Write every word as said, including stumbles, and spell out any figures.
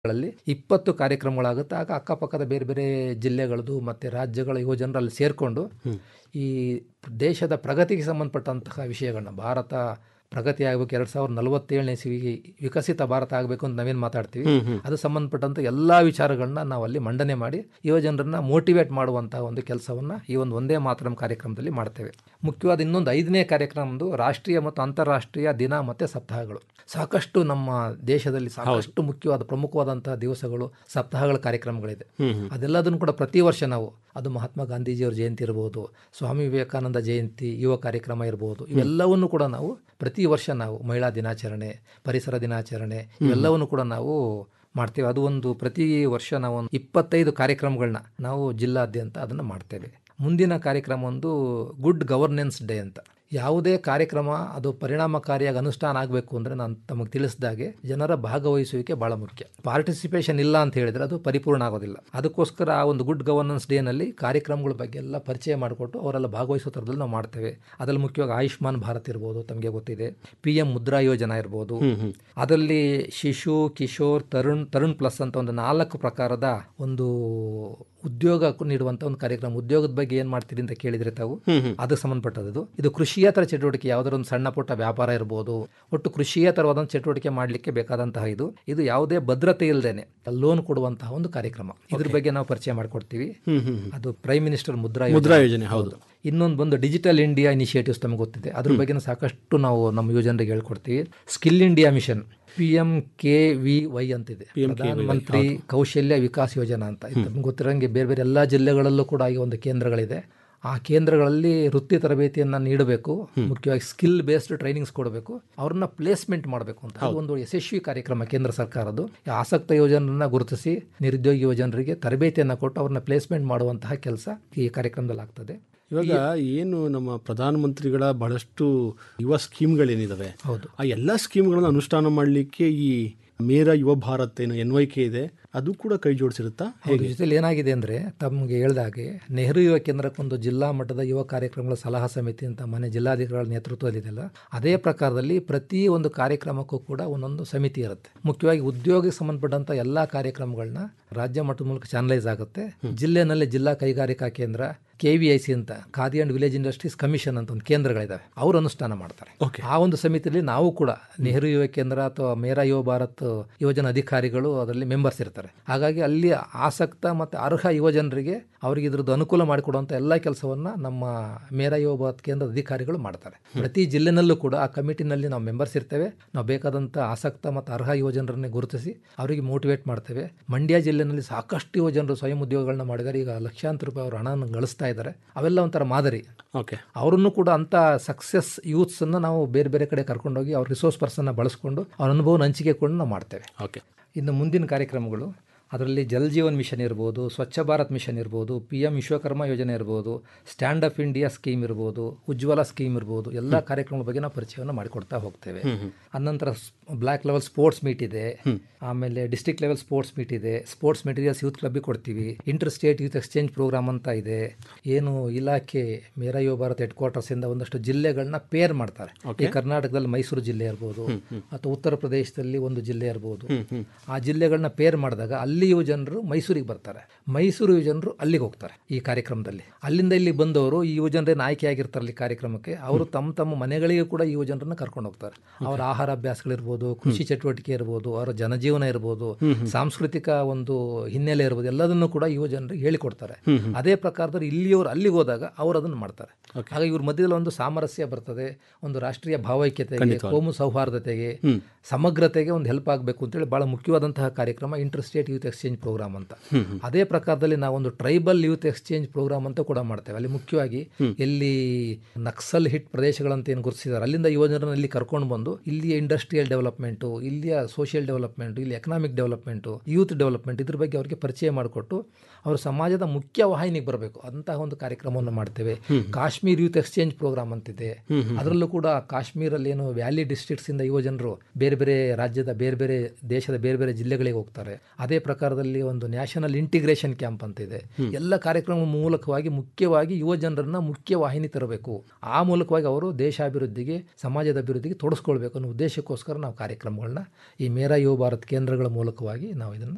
ಗಳಲ್ಲಿ ಇಪ್ಪತ್ತು ಕಾರ್ಯಕ್ರಮಗಳಾಗುತ್ತೆ. ಆಗ ಅಕ್ಕಪಕ್ಕದ ಬೇರೆ ಬೇರೆ ಜಿಲ್ಲೆಗಳದು ಮತ್ತು ರಾಜ್ಯಗಳ ಯುವಜನರು ಅಲ್ಲಿ ಸೇರಿಕೊಂಡು ಈ ದೇಶದ ಪ್ರಗತಿಗೆ ಸಂಬಂಧಪಟ್ಟಂತಹ ವಿಷಯಗಳನ್ನ, ಭಾರತ ಪ್ರಗತಿ ಆಗಬೇಕು, ಎರಡು ಸಾವಿರದ ನಲವತ್ತೇಳನೇ ಇಸವಿಗೆ ವಿಕಸಿತ ಭಾರತ ಆಗಬೇಕು ಅಂತ ನಾವೇನು ಮಾತಾಡ್ತೀವಿ, ಅದು ಸಂಬಂಧಪಟ್ಟಂಥ ಎಲ್ಲ ವಿಚಾರಗಳನ್ನ ನಾವು ಅಲ್ಲಿ ಮಂಡನೆ ಮಾಡಿ ಯುವಜನರನ್ನ ಮೋಟಿವೇಟ್ ಮಾಡುವಂತಹ ಒಂದು ಕೆಲಸವನ್ನು ಈ ಒಂದು ಒಂದೇ ಮಾತರಂ ಕಾರ್ಯಕ್ರಮದಲ್ಲಿ ಮಾಡ್ತೇವೆ. ಮುಖ್ಯವಾದ ಇನ್ನೊಂದು ಐದನೇ ಕಾರ್ಯಕ್ರಮದ್ದು ರಾಷ್ಟ್ರೀಯ ಮತ್ತು ಅಂತಾರಾಷ್ಟ್ರೀಯ ದಿನ ಮತ್ತು ಸಪ್ತಾಹಗಳು. ಸಾಕಷ್ಟು ನಮ್ಮ ದೇಶದಲ್ಲಿ ಸಾಕಷ್ಟು ಮುಖ್ಯವಾದ ಪ್ರಮುಖವಾದಂತಹ ದಿವಸಗಳು, ಸಪ್ತಾಹಗಳ ಕಾರ್ಯಕ್ರಮಗಳಿದೆ. ಅದೆಲ್ಲದನ್ನು ಕೂಡ ಪ್ರತಿ ವರ್ಷ ನಾವು, ಅದು ಮಹಾತ್ಮ ಗಾಂಧೀಜಿಯವರ ಜಯಂತಿ ಇರ್ಬೋದು, ಸ್ವಾಮಿ ವಿವೇಕಾನಂದ ಜಯಂತಿ, ಯುವ ಕಾರ್ಯಕ್ರಮ ಇರ್ಬೋದು, ಇವೆಲ್ಲವನ್ನು ಕೂಡ ನಾವು ಪ್ರತಿ ವರ್ಷ ನಾವು ಮಹಿಳಾ ದಿನಾಚರಣೆ, ಪರಿಸರ ದಿನಾಚರಣೆ ಇವೆಲ್ಲವನ್ನು ಕೂಡ ನಾವು ಮಾಡ್ತೇವೆ. ಅದು ಒಂದು ಪ್ರತಿ ವರ್ಷ ನಾವು ಒಂದು ಇಪ್ಪತ್ತೈದು ಕಾರ್ಯಕ್ರಮಗಳನ್ನ ನಾವು ಜಿಲ್ಲಾದ್ಯಂತ ಅದನ್ನು ಮಾಡ್ತೇವೆ. ಮುಂದಿನ ಕಾರ್ಯಕ್ರಮ ಒಂದು ಗುಡ್ ಗವರ್ನೆನ್ಸ್ ಡೇ ಅಂತ. ಯಾವುದೇ ಕಾರ್ಯಕ್ರಮ ಅದು ಪರಿಣಾಮಕಾರಿಯಾಗಿ ಅನುಷ್ಠಾನ ಆಗಬೇಕು ಅಂದರೆ ನಾನು ತಮಗೆ ತಿಳಿಸಿದಾಗೆ ಜನರ ಭಾಗವಹಿಸುವಿಕೆ ಭಾಳ ಮುಖ್ಯ. ಪಾರ್ಟಿಸಿಪೇಷನ್ ಇಲ್ಲ ಅಂತ ಹೇಳಿದರೆ ಅದು ಪರಿಪೂರ್ಣ ಆಗೋದಿಲ್ಲ. ಅದಕ್ಕೋಸ್ಕರ ಆ ಒಂದು ಗುಡ್ ಗವರ್ನೆನ್ಸ್ ಡೇನಲ್ಲಿ ಕಾರ್ಯಕ್ರಮಗಳ ಬಗ್ಗೆ ಎಲ್ಲ ಪರಿಚಯ ಮಾಡಿಕೊಟ್ಟು ಅವರೆಲ್ಲ ಭಾಗವಹಿಸೋ ಥರದಲ್ಲಿ ನಾವು ಮಾಡ್ತೇವೆ. ಅದರಲ್ಲಿ ಮುಖ್ಯವಾಗಿ ಆಯುಷ್ಮಾನ್ ಭಾರತ್ ಇರ್ಬೋದು, ತಮಗೆ ಗೊತ್ತಿದೆ, ಪಿ ಎಂ ಮುದ್ರಾ ಯೋಜನಾ ಇರ್ಬೋದು, ಅದರಲ್ಲಿ ಶಿಶು, ಕಿಶೋರ್, ತರುಣ್, ತರುಣ್ ಪ್ಲಸ್ ಅಂತ ಒಂದು ನಾಲ್ಕು ಪ್ರಕಾರದ ಒಂದು ಉದ್ಯೋಗ ನೀಡುವಂಥ ಒಂದು ಕಾರ್ಯಕ್ರಮ. ಉದ್ಯೋಗದ ಬಗ್ಗೆ ಏನು ಮಾಡ್ತೀರಿ ಅಂತ ಕೇಳಿದರೆ ತಾವು, ಅದಕ್ಕೆ ಸಂಬಂಧಪಟ್ಟದ್ದು. ಇದು ಕೃಷಿಯೇತರ ಚಟುವಟಿಕೆ, ಯಾವುದಾದ್ರು ಒಂದು ಸಣ್ಣ ಪುಟ್ಟ ವ್ಯಾಪಾರ ಇರ್ಬೋದು, ಒಟ್ಟು ಕೃಷಿಯೇತರವಾದ ಚಟುವಟಿಕೆ ಮಾಡಲಿಕ್ಕೆ ಬೇಕಾದಂತಹ ಇದು ಇದು ಯಾವುದೇ ಭದ್ರತೆ ಇಲ್ಲದೇನೆ ಲೋನ್ ಕೊಡುವಂತಹ ಒಂದು ಕಾರ್ಯಕ್ರಮ. ಇದ್ರ ಬಗ್ಗೆ ನಾವು ಪರಿಚಯ ಮಾಡಿಕೊಡ್ತೀವಿ. ಅದು ಪ್ರೈಮ್ ಮಿನಿಸ್ಟರ್ ಮುದ್ರಾ ಮುದ್ರಾ ಯೋಜನೆ. ಹೌದು. ಇನ್ನೊಂದು ಬಂದು ಡಿಜಿಟಲ್ ಇಂಡಿಯಾ ಇನಿಷಿಯೇಟಿವ್ಸ್, ತಮಗೆ ಗೊತ್ತಿದೆ, ಅದ್ರ ಬಗ್ಗೆ ಸಾಕಷ್ಟು ನಾವು ನಮ್ಮ ಯುವಜನರಿಗೆ ಹೇಳ್ಕೊಡ್ತೀವಿ. Skill India mission, P M K V Y ಅಂತಿದೆ, ಪ್ರಧಾನ ಮಂತ್ರಿ ಕೌಶಲ್ಯ ವಿಕಾಸ್ ಯೋಜನಾ ಅಂತ. ತಮ್ಗೆ ಗೊತ್ತಿರೋಂಗೆ ಬೇರೆ ಬೇರೆ ಎಲ್ಲ ಜಿಲ್ಲೆಗಳಲ್ಲೂ ಕೂಡ ಈ ಒಂದು ಕೇಂದ್ರಗಳಿದೆ. ಆ ಕೇಂದ್ರಗಳಲ್ಲಿ ವೃತ್ತಿ ತರಬೇತಿಯನ್ನು ನೀಡಬೇಕು, ಮುಖ್ಯವಾಗಿ ಸ್ಕಿಲ್ ಬೇಸ್ಡ್ ಟ್ರೈನಿಂಗ್ಸ್ ಕೊಡಬೇಕು, ಅವ್ರನ್ನ ಪ್ಲೇಸ್ಮೆಂಟ್ ಮಾಡಬೇಕು ಅಂತ. ಅದು ಒಂದು ಯಶಸ್ವಿ ಕಾರ್ಯಕ್ರಮ ಕೇಂದ್ರ ಸರ್ಕಾರದ್ದು. ಆಸಕ್ತ ಯುವಜನರನ್ನ ಗುರುತಿಸಿ ನಿರುದ್ಯೋಗಿ ಯುವಜನರಿಗೆ ತರಬೇತಿಯನ್ನು ಕೊಟ್ಟು ಅವ್ರನ್ನ ಪ್ಲೇಸ್ಮೆಂಟ್ ಮಾಡುವಂತಹ ಕೆಲಸ ಈ ಕಾರ್ಯಕ್ರಮದಲ್ಲಿ ಆಗ್ತದೆ. ಇವಾಗ ಏನು ನಮ್ಮ ಪ್ರಧಾನಮಂತ್ರಿಗಳ ಬಹಳಷ್ಟು ಯುವ ಸ್ಕೀಮ್ಗಳೇನಿದಾವೆ, ಹೌದು, ಆ ಎಲ್ಲ ಸ್ಕೀಮ್ಗಳನ್ನು ಅನುಷ್ಠಾನ ಮಾಡಲಿಕ್ಕೆ ಈ ಮೇರಾ ಯುವ ಭಾರತ್ ಏನು ಎನ್ ವೈ ಕೆ ಇದೆ, ಅದು ಕೂಡ ಕೈ ಜೋಡಿಸಿರುತ್ತಾ? ಹೌದು. ಜೊತೆಲಿ ಏನಾಗಿದೆ ಅಂದರೆ, ತಮಗೆ ಹೇಳಿದಾಗೆ ನೆಹರು ಯುವ ಕೇಂದ್ರಕ್ಕೊಂದು ಜಿಲ್ಲಾ ಮಟ್ಟದ ಯುವ ಕಾರ್ಯಕ್ರಮಗಳ ಸಲಹಾ ಸಮಿತಿ ಅಂತ ಮನೆ ಜಿಲ್ಲಾಧಿಕಾರಿಗಳ ನೇತೃತ್ವದಲ್ಲಿದೆಯಲ್ಲ, ಅದೇ ಪ್ರಕಾರದಲ್ಲಿ ಪ್ರತಿ ಒಂದು ಕಾರ್ಯಕ್ರಮಕ್ಕೂ ಕೂಡ ಒಂದೊಂದು ಸಮಿತಿ ಇರುತ್ತೆ. ಮುಖ್ಯವಾಗಿ ಉದ್ಯೋಗಕ್ಕೆ ಸಂಬಂಧಪಟ್ಟಂಥ ಎಲ್ಲ ಕಾರ್ಯಕ್ರಮಗಳನ್ನ ರಾಜ್ಯ ಮಟ್ಟದ ಮೂಲಕ ಚಾನಲೈಸ್ ಆಗುತ್ತೆ. ಜಿಲ್ಲೆನಲ್ಲಿ ಜಿಲ್ಲಾ ಕೈಗಾರಿಕಾ ಕೇಂದ್ರ, ಕೆ ವಿ ಐ ಸಿ ಅಂತ, khadi and village industries commission ಅಂತ ಒಂದು ಕೇಂದ್ರಗಳಿದ್ದಾವೆ, ಅವರು ಅನುಷ್ಠಾನ ಮಾಡ್ತಾರೆ. ಆ ಒಂದು ಸಮಿತಿಯಲ್ಲಿ ನಾವು ಕೂಡ ನೆಹರು ಯುವ ಕೇಂದ್ರ ಅಥವಾ ಮೇರಾ ಯುವ ಭಾರತ್ ಯುವಜನ ಅಧಿಕಾರಿಗಳು ಅದರಲ್ಲಿ ಮೆಂಬರ್ಸ್ ಇರ್ತಾರೆ. ಹಾಗಾಗಿ ಅಲ್ಲಿ ಆಸಕ್ತ ಮತ್ತು ಅರ್ಹ ಯುವಜನರಿಗೆ ಅವರಿಗೆ ಇದ್ರದ್ದು ಅನುಕೂಲ ಮಾಡಿಕೊಡುವಂಥ ಎಲ್ಲ ಕೆಲಸವನ್ನು ನಮ್ಮ ಮೇರಾ ಯುವ ಭಾರತ್ ಕೇಂದ್ರದ ಅಧಿಕಾರಿಗಳು ಮಾಡ್ತಾರೆ. ಪ್ರತಿ ಜಿಲ್ಲೆನಲ್ಲೂ ಕೂಡ ಆ ಕಮಿಟಿನಲ್ಲಿ ನಾವು ಮೆಂಬರ್ಸ್ ಇರ್ತೇವೆ. ನಾವು ಬೇಕಾದಂಥ ಆಸಕ್ತ ಮತ್ತು ಅರ್ಹ ಯುವಜನರನ್ನೇ ಗುರುತಿಸಿ ಅವರಿಗೆ ಮೋಟಿವೇಟ್ ಮಾಡ್ತೇವೆ. ಮಂಡ್ಯ ಜಿಲ್ಲೆನಲ್ಲಿ ಸಾಕಷ್ಟು ಯುವಜನರು ಸ್ವಯಂ ಉದ್ಯೋಗಗಳನ್ನ ಮಾಡಿದ್ದಾರೆ. ಈಗ ಲಕ್ಷಾಂತರ ರೂಪಾಯಿ ಅವರು ಹಣವನ್ನು ಗಳಿಸ್ತಾ ಇದ್ದಾರೆ. ಅವೆಲ್ಲ ಒಂಥರ ಮಾದರಿ. ಓಕೆ, ಅವರನ್ನು ಕೂಡ ಅಂಥ ಸಕ್ಸಸ್ ಯೂತ್ಸನ್ನು ನಾವು ಬೇರೆ ಬೇರೆ ಕಡೆ ಕರ್ಕೊಂಡೋಗಿ ಅವ್ರ ರಿಸೋರ್ಸ್ ಪರ್ಸನ್ನ ಬಳಸ್ಕೊಂಡು ಅವ್ರ ಅನುಭವನ ಹಂಚಿಕೆಕೊಂಡು ನಾವು ಮಾಡ್ತೇವೆ. ಓಕೆ. ಇನ್ನು ಮುಂದಿನ ಕಾರ್ಯಕ್ರಮಗಳು, ಅದರಲ್ಲಿ ಜಲ್ ಜೀವನ್ ಮಿಷನ್ ಇರ್ಬೋದು, ಸ್ವಚ್ಛ ಭಾರತ್ ಮಿಷನ್ ಇರ್ಬೋದು, ಪಿ ಎಂ ವಿಶ್ವಕರ್ಮ ಯೋಜನೆ ಇರ್ಬೋದು, ಸ್ಟ್ಯಾಂಡ್ ಅಪ್ ಇಂಡಿಯಾ ಸ್ಕೀಮ್ ಇರ್ಬೋದು, ಉಜ್ವಲ ಸ್ಕೀಮ್ ಇರ್ಬೋದು, ಎಲ್ಲ ಕಾರ್ಯಕ್ರಮಗಳ ಬಗ್ಗೆ ನಾವು ಪರಿಚಯವನ್ನು ಮಾಡಿಕೊಡ್ತಾ ಹೋಗ್ತೇವೆ. ಅನಂತರ ಬ್ಲ್ಯಾಕ್ ಲೆವೆಲ್ ಸ್ಪೋರ್ಟ್ಸ್ ಮೀಟ್ ಇದೆ, ಆಮೇಲೆ ಡಿಸ್ಟ್ರಿಕ್ಟ್ ಲೆವೆಲ್ ಸ್ಪೋರ್ಟ್ಸ್ ಮೀಟ್ ಇದೆ, ಸ್ಪೋರ್ಟ್ಸ್ ಮೆಟೀರಿಯಲ್ಸ್ ಯೂತ್ ಕ್ಲಬ್ಗೆ ಕೊಡ್ತೀವಿ, inter state youth exchange program ಅಂತ ಇದೆ. ಏನು ಇಲಾಖೆ ಮೇರಾ ಯುವ ಭಾರತ್ ಹೆಡ್ ಕ್ವಾರ್ಟರ್ಸಿಂದ ಒಂದಷ್ಟು ಜಿಲ್ಲೆಗಳನ್ನ ಪೇರ್ ಮಾಡ್ತಾರೆ. ಈ ಕರ್ನಾಟಕದಲ್ಲಿ ಮೈಸೂರು ಜಿಲ್ಲೆ ಇರ್ಬೋದು ಅಥವಾ ಉತ್ತರ ಪ್ರದೇಶದಲ್ಲಿ ಒಂದು ಜಿಲ್ಲೆ ಇರ್ಬೋದು. ಆ ಜಿಲ್ಲೆಗಳನ್ನ ಪೇರ್ ಮಾಡಿದಾಗ ಅಲ್ಲಿ ಯುವಜನರು ಮೈಸೂರಿಗೆ ಬರ್ತಾರೆ, ಮೈಸೂರು ಯುವಜನರು ಅಲ್ಲಿಗೆ ಹೋಗ್ತಾರೆ ಈ ಕಾರ್ಯಕ್ರಮದಲ್ಲಿ. ಅಲ್ಲಿಂದ ಇಲ್ಲಿ ಬಂದವರು ಈ ಯುವಜನರೇನು ಆಯ್ಕೆಯಾಗಿರ್ತಾರಲ್ಲ ಈ ಕಾರ್ಯಕ್ರಮಕ್ಕೆ, ಅವರು ತಮ್ಮ ತಮ್ಮ ಮನೆಗಳಿಗೆ ಕೂಡ ಈ ಯುವಜನರನ್ನ ಕರ್ಕೊಂಡು ಹೋಗ್ತಾರೆ. ಅವರ ಆಹಾರ ಅಭ್ಯಾಸಗಳಿರ್ಬೋದು, ಕೃಷಿ ಚಟುವಟಿಕೆ ಇರ್ಬೋದು, ಅವರ ಜನಜೀವನ ಇರ್ಬೋದು, ಸಾಂಸ್ಕೃತಿಕ ಒಂದು ಹಿನ್ನೆಲೆ ಇರ್ಬೋದು, ಎಲ್ಲದನ್ನು ಕೂಡ ಯುವಜನರಿಗೆ ಹೇಳಿಕೊಡ್ತಾರೆ. ಅದೇ ಪ್ರಕಾರದಲ್ಲಿ ಇಲ್ಲಿಯವರು ಅಲ್ಲಿಗೆ ಹೋದಾಗ ಅವರು ಅದನ್ನು ಮಾಡ್ತಾರೆ. ಹಾಗಾಗಿ ಇವ್ರ ಮಧ್ಯದಲ್ಲಿ ಒಂದು ಸಾಮರಸ್ಯ ಬರ್ತದೆ, ಒಂದು ರಾಷ್ಟ್ರೀಯ ಭಾವೈಕ್ಯತೆಗೆ, ಕೋಮು ಸೌಹಾರ್ದತೆಗೆ, ಸಮಗ್ರತೆಗೆ ಒಂದು ಹೆಲ್ಪ್ ಆಗಬೇಕು ಅಂತೇಳಿ ಬಹಳ ಮುಖ್ಯವಾದಂತಹ ಕಾರ್ಯಕ್ರಮ inter state youth exchange program ಅಂತ. ಅದೇ ಪ್ರಕಾರದಲ್ಲಿ ನಾವೊಂದು ಟ್ರೈಬಲ್ ಯೂತ್ ಎಕ್ಸ್ಚೇಂಜ್ ಪ್ರೋಗ್ರಾಮ್ ಅಂತ ಕೂಡ ಮಾಡ್ತೇವೆ. ಅಲ್ಲಿ ಮುಖ್ಯವಾಗಿ ಎಲ್ಲಿ ನಕ್ಸಲ್ ಹಿಟ್ ಪ್ರದೇಶಗಳಂತ ಏನು ಗುರುತಿಸಿದ್ದಾರೆ ಅಲ್ಲಿಂದ ಯುವಜನರನ್ನ ಇಲ್ಲಿ ಕರ್ಕೊಂಡು ಬಂದು ಇಲ್ಲಿಯ ಇಂಡಸ್ಟ್ರಿಯಲ್ ಡೆವಲಪ್ಮೆಂಟು, ಇಲ್ಲಿಯ ಸೋಷಿಯಲ್ ಡೆವಲಪ್ಮೆಂಟು, ಇಲ್ಲಿ ಎಕನಾಮಿಕ್ ಡೆವಲಪ್ಮೆಂಟು, ಯೂತ್ ಡೆವಲಪ್ಮೆಂಟ್, ಇದ್ರ ಬಗ್ಗೆ ಅವರಿಗೆ ಪರಿಚಯ ಮಾಡಿಕೊಟ್ಟು ಅವರು ಸಮಾಜದ ಮುಖ್ಯ ವಾಹಿನಿಗೆ ಬರಬೇಕು ಅಂತಹ ಒಂದು ಕಾರ್ಯಕ್ರಮವನ್ನು ಮಾಡ್ತೇವೆ. ಕಾಶ್ಮೀರ್ ಯೂತ್ ಎಕ್ಸ್ಚೇಂಜ್ ಪ್ರೋಗ್ರಾಮ್ ಅಂತಿದೆ. ಅದರಲ್ಲೂ ಕೂಡ ಕಾಶ್ಮೀರಲ್ಲಿ ಏನು ವ್ಯಾಲಿ ಡಿಸ್ಟ್ರಿಕ್ಟ್ಸ್ ಇಂದ ಯುವಜನರು ಬೇರೆ ಬೇರೆ ರಾಜ್ಯದ ಬೇರೆ ಬೇರೆ ದೇಶದ ಬೇರೆ ಬೇರೆ ಜಿಲ್ಲೆಗಳಿಗೆ ಹೋಗ್ತಾರೆ. ಅದೇ ಪ್ರಕಾರದಲ್ಲಿ ಒಂದು ನ್ಯಾಷನಲ್ ಇಂಟಿಗ್ರೇಷನ್ ಕ್ಯಾಂಪ್ ಅಂತ ಇದೆ. ಎಲ್ಲ ಕಾರ್ಯಕ್ರಮ ಮೂಲಕವಾಗಿ ಮುಖ್ಯವಾಗಿ ಯುವ ಜನರನ್ನ ಮುಖ್ಯ ವಾಹಿನಿ ತರಬೇಕು. ಆ ಮೂಲಕವಾಗಿ ಅವರು ದೇಶಾಭಿವೃದ್ಧಿಗೆ, ಸಮಾಜದ ಅಭಿವೃದ್ಧಿಗೆ ತೊಡಸ್ಕೊಳ್ಬೇಕು ಅನ್ನೋ ಉದ್ದೇಶಕ್ಕೋಸ್ಕರ ನಾವು ಕಾರ್ಯಕ್ರಮಗಳನ್ನ ಈ ಮೇರಾ ಯುವ ಭಾರತ್ ಕೇಂದ್ರಗಳ ಮೂಲಕವಾಗಿ ನಾವು ಇದನ್ನು